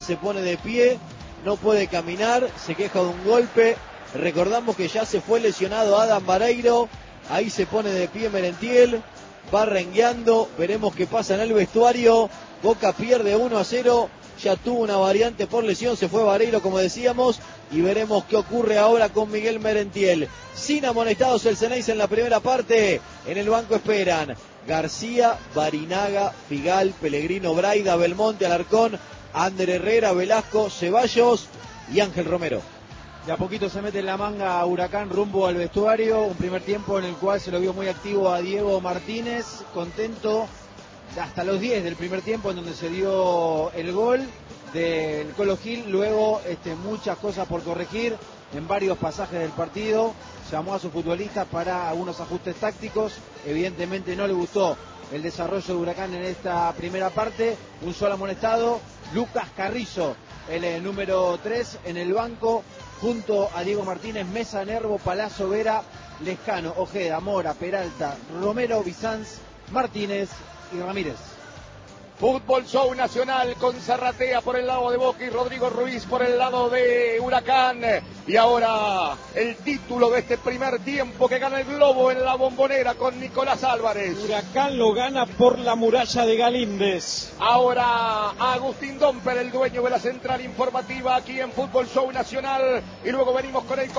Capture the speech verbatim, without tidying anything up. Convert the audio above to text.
se pone de pie, no puede caminar, se queja de un golpe. Recordamos que ya se fue lesionado Adam Vareiro, ahí se pone de pie Merentiel, va rengueando, veremos qué pasa en el vestuario. Boca pierde uno a cero, ya tuvo una variante por lesión, se fue Vareiro como decíamos, y veremos qué ocurre ahora con Miguel Merentiel. Sin amonestados el Ceneice en la primera parte, en el banco esperan García, Barinaga, Figal, Pellegrino, Braida, Belmonte, Alarcón, Ander Herrera, Velasco, Ceballos y Ángel Romero. De a poquito se mete en la manga Huracán rumbo al vestuario, un primer tiempo en el cual se lo vio muy activo a Diego Martínez, contento hasta los diez del primer tiempo en donde se dio el gol del Colo Gil. Luego este, muchas cosas por corregir en varios pasajes del partido, llamó a sus futbolistas para algunos ajustes tácticos, evidentemente no le gustó el desarrollo de Huracán en esta primera parte. Un solo amonestado, Lucas Carrizo, el, el número tres en el banco, junto a Diego Martínez, Mesa, Nervo, Palazzo, Vera, Lescano, Ojeda, Mora, Peralta, Romero, Bizanz, Martínez y Ramírez. Fútbol Show Nacional con Zarratea por el lado de Boca y Rodrigo Ruiz por el lado de Huracán. Y ahora el título de este primer tiempo que gana el Globo en la Bombonera con Nicolás Álvarez. Huracán lo gana por la muralla de Galíndez. Ahora Agustín Domper, el dueño de la central informativa aquí en Fútbol Show Nacional. Y luego venimos con el